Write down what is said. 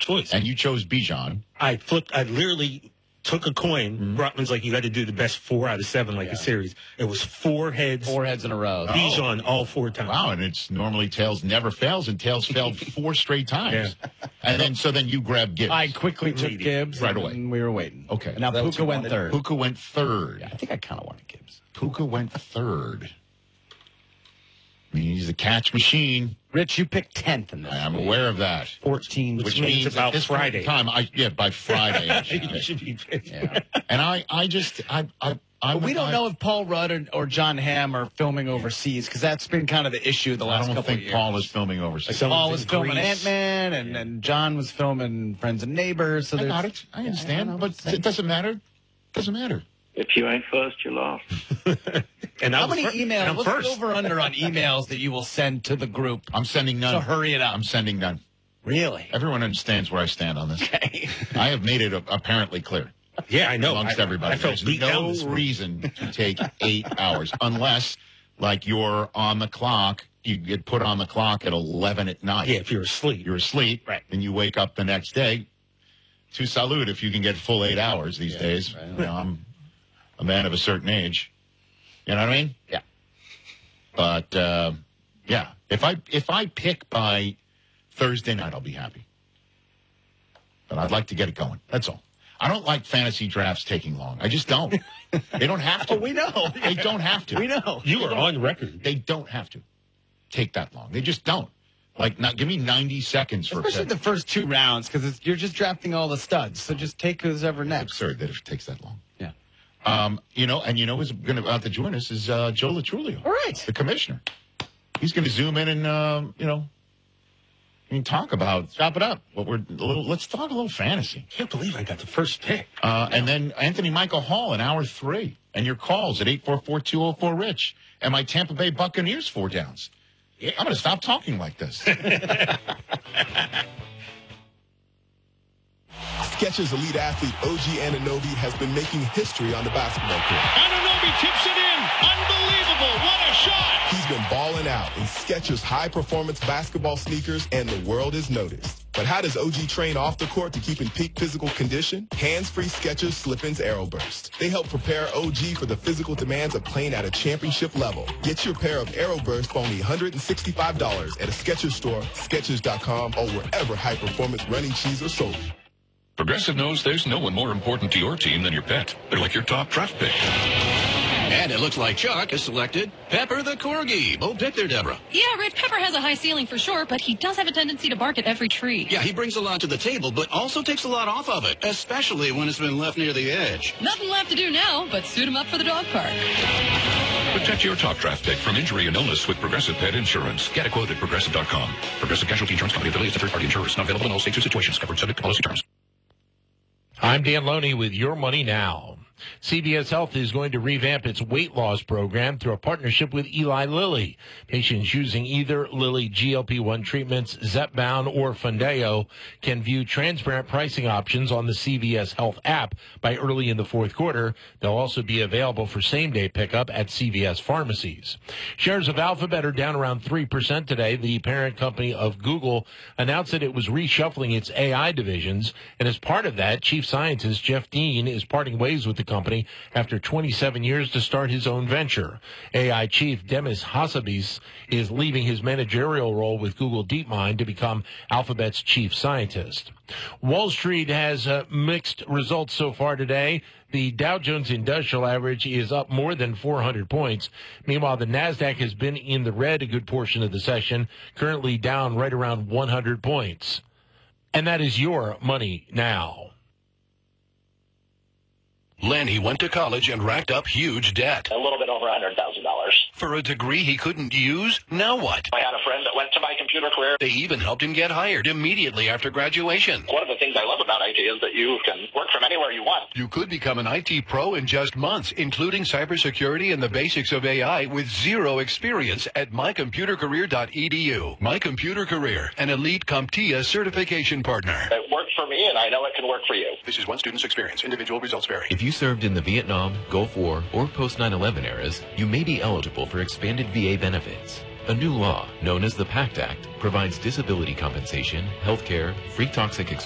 choice. And you chose Bijan. I literally took a coin. Mm-hmm. Brotman's like, you got to do the best 4 out of 7, like a series. It was 4 heads. 4 heads in a row. Bijan all 4 times. Wow, and it's normally tails never fails, and tails failed 4 straight times. Yeah. And then you grabbed Gibbs. I quickly took Gibbs right away. and we were waiting. Okay. And now That Puka went third. Puka went third. Yeah, I think I kind of wanted Gibbs. Puka went third. I mean, he's a catch machine. Rich, you picked 10th in this. I'm aware of that. 14. Which means about at this Friday. Time, by Friday. I should You pick. should be pissed. Yeah. And But we don't know if Paul Rudd or John Hamm are filming overseas because that's been kind of the issue the last I don't couple of think years. Paul is filming overseas. Paul was filming Greece. Ant-Man, and John was filming Friends and Neighbors. So I there's- got it. I understand. I know, But it doesn't matter. Doesn't matter. If you ain't first, you're last. And How many I'm emails? What's first. the over-under on emails that you will send to the group? I'm sending none. So hurry it up. I'm sending none. Really? Everyone understands where I stand on this. Okay. I have made it apparently clear Yeah, I know. amongst everybody. I felt There's beat down no this week. reason to take 8 hours unless, like, you're on the clock. You get put on the clock at 11 at night. Yeah, if you're asleep. You're asleep, Right. and you wake up the next day. To salute if you can get full 8 hours these days. right. You know, I'm a man of a certain age. You know what I mean? Yeah. But yeah, if I pick by Thursday night, I'll be happy. But I'd like to get it going. That's all. I don't like fantasy drafts taking long. I just don't. They don't have to. Oh, we know. They don't have to. We know. You are on record. They don't have to take that long. They just don't. Like, give me 90 seconds for Especially a the first 2 rounds because you're just drafting all the studs. So just take who's ever It's next. absurd that it takes that long. Yeah. Who's going to to join us is Joe Latrulio. All right. The commissioner. He's going to zoom in and talk about, chop it up. Let's talk a little fantasy. I can't believe I got the first pick. And then Anthony Michael Hall in hour 3. And your calls at 844-204-RICH. And my Tampa Bay Buccaneers 4 downs. Yeah. I'm going to stop talking like this. Skechers elite athlete OG Anunoby has been making history on the basketball court. Anunoby tips it in. Unbelievable. What a shot. He's been balling out in Skechers high-performance basketball sneakers, and the world has noticed. But how does OG train off the court to keep in peak physical condition? Hands-free Skechers Slip-ins Aeroburst. They help prepare OG for the physical demands of playing at a championship level. Get your pair of Aeroburst for only $165 at a Skechers store, Skechers.com, or wherever high-performance running shoes are sold. Progressive knows there's no one more important to your team than your pet. They're like your top draft pick. And it looks like Chuck has selected Pepper the Corgi. Bold pick there, Deborah. Yeah, Rick, Pepper has a high ceiling for sure, but he does have a tendency to bark at every tree. Yeah, he brings a lot to the table, but also takes a lot off of it, especially when it's been left near the edge. Nothing left to do now but suit him up for the dog park. Protect your top draft pick from injury and illness with Progressive Pet Insurance. Get a quote at Progressive.com. Progressive Casualty Insurance Company affiliates and third-party insurers. Not available in all states or situations. Covered subject to policy terms. I'm Dan Loney with Your Money Now. CVS Health is going to revamp its weight loss program through a partnership with Eli Lilly. Patients using either Lilly GLP-1 treatments, Zepbound, or Fundeo can view transparent pricing options on the CVS Health app by early in the fourth quarter. They'll also be available for same-day pickup at CVS pharmacies. Shares of Alphabet are down around 3% today. The parent company of Google announced that it was reshuffling its AI divisions, and as part of that, Chief Scientist Jeff Dean is parting ways with the company after 27 years to start his own venture. AI chief Demis Hassabis is leaving his managerial role with Google DeepMind to become Alphabet's chief scientist. Wall Street has mixed results so far today. The Dow Jones Industrial Average is up more than 400 points. Meanwhile, the NASDAQ has been in the red a good portion of the session, currently down right around 100 points. And that is Your Money Now. Lenny went to college and racked up huge debt. A little bit over $100,000. For a degree he couldn't use, now what? I had a friend that went to My Computer Career. They even helped him get hired immediately after graduation. One of the things I love about IT is that you can work from anywhere you want. You could become an IT pro in just months, including cybersecurity and the basics of AI with zero experience at mycomputercareer.edu. My Computer Career, an elite CompTIA certification partner. It worked for me, and I know it can work for you. This is one student's experience. Individual results vary. If you served in the Vietnam, Gulf War, or post 9/11 eras, you may be eligible for expanded VA benefits. A new law, known as the PACT Act, provides disability compensation, health care, free toxic